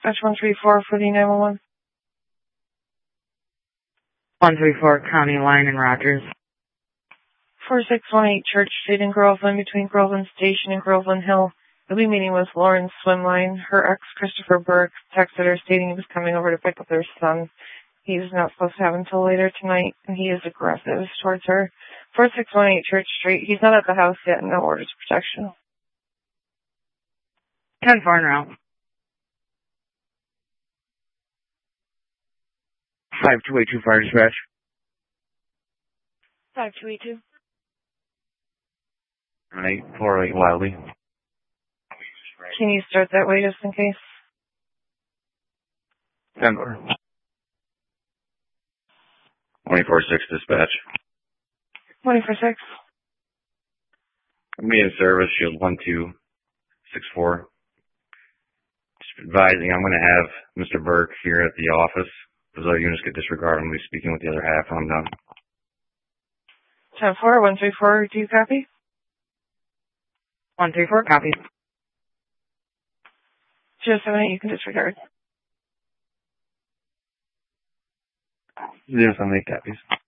dispatch 134 for the 911. 134 County Line in Rogers. 4618 Church Street in Groveland, between Groveland Station and Groveland Hill. You'll be meeting with Lauren Swimline. Her ex, Christopher Burke, texted her stating he was coming over to pick up their son. He's not supposed to have until later tonight, and he is aggressive towards her. 4618 Church Street. He's not at the house yet, no orders of protection. 10-4 en route. 5282 Fire Dispatch. 5282. 848 Wildly. Can you start that way just in case? 10-4. 246 Dispatch. 246. I'm in service, shield 1264. Just advising, I'm going to have Mr. Burke here at the office. Those other units get disregarded. I'm going to be speaking with the other half when I'm done. 10-4, 134, do you copy? 134, copy. 078, you can disregard. 078 copies.